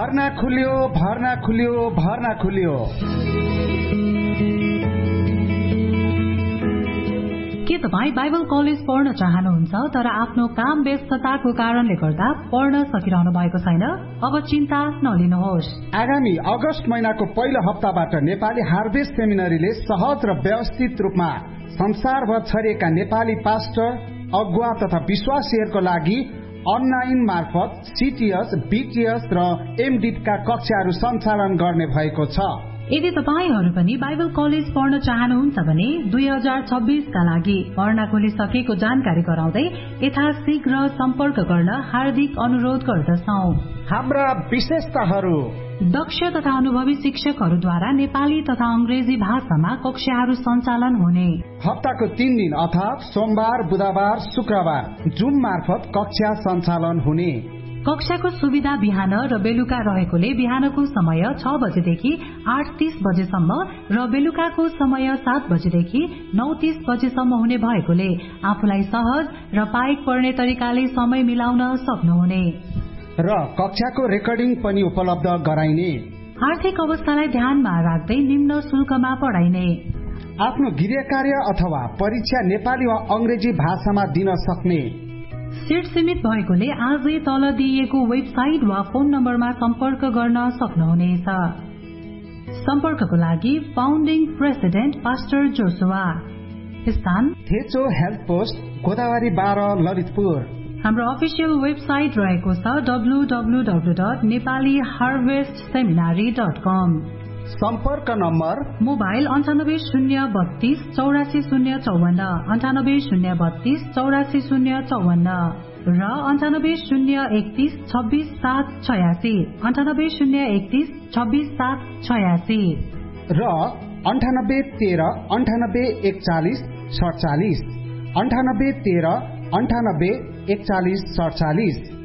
भर्ना खुल्यो, भर्ना खुल्यो, भर्ना खुल्यो। के तपाईँ बाइबल कलेज पढ्न चाहनुहुन्छ तर आफ्नो काम व्यस्तताको कारणले गर्दा पढ्न सकिरहनु भएको छैन? अब चिन्ता नलिनुहोस्। आगामी अगस्त महिनाको पहिलो हप्ताबाट नेपाली हार्भेस्ट सेमिनरीले सहज र व्यवस्थित रूपमा संसारभर छरिएका नेपाली पास्टर, अगुवा तथा विश्वासीहरूको लागि अनलाइन मार्फत सीटीएस, बीटीएस र एमडिटका कक्षाहरू सञ्चालन गर्ने भएको छ। यदि तपाईहरू पनि बाइबल कलेज पढ्न चाहनुहुन्छ भने 2026 का लागि भर्ना खोलिसकेको जानकारी गराउँदै यथाशीघ्र सम्पर्क गर्न हार्दिक अनुरोध गर्दछौं। हाम्रा विशेषताहरू: दक्ष तथा अनुभवी शिक्षकहरूद्वारा नेपाली तथा अंग्रेजी भाषामा कक्षाहरू सञ्चालन हुने। हप्ताको 3 दिन अर्थात सोमबार, बुधबार, शुक्रबार जुम मार्फत कक्षा सञ्चालन हुने। कक्षाको सुविधा बिहान र बेलुका रहेकोले बिहानको समय 6 बजेदेखि 8:30 बजेसम्म र बेलुकाको समय 7 बजेदेखि 9:30 बजेसम्म हुने भएकोले आफूलाई सहज र पाइक पर्ने तरिकाले समय मिलाउन सक्नुहुने र कक्षाको रेकर्डिङ पनि उपलब्ध गराइने। आर्थिक अवस्थालाई ध्यानमा राख्दै निम्न शुल्कमा पढाइने। आफ्नो गृह कार्य अथवा परीक्षा नेपाली वा अंग्रेजी भाषामा दिन सक्ने। सीट सीमित भएकोले आजै तल दिइएको वेबसाइट वा फोन नम्बरमा सम्पर्क गर्न सक्नुहुनेछ। सम्पर्कको लागि फाउन्डिङ प्रेसिडेन्ट पास्टर जोसुवा, स्थान थेचो हेल्थ पोस्ट, गोदावरी 12, ललितपुर। हाम्रो अफिसियल वेबसाइट रहेको छ www.nepaliharvestseminary.com। सम्पर्क नम्बर: मोबाइल 980324 84054, 980324 84054 र 980130 26786, 980130 26786 र 9813 9841 47, 9813 9841 47।